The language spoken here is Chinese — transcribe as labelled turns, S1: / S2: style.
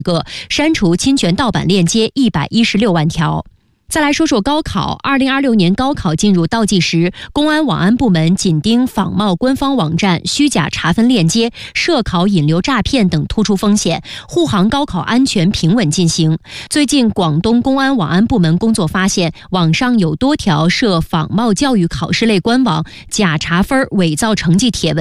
S1: 个，删除侵权盗版链接116万条。再来说说高考，2026年高考进入倒计时，公安网安部门紧盯仿冒官方网站、虚假查分链接、涉考引流诈骗等突出风险，护航高考安全平稳进行。最近，广东公安网安部门工作发现，网上有多条涉仿冒教育考试类官网、假查分、伪造成绩帖文。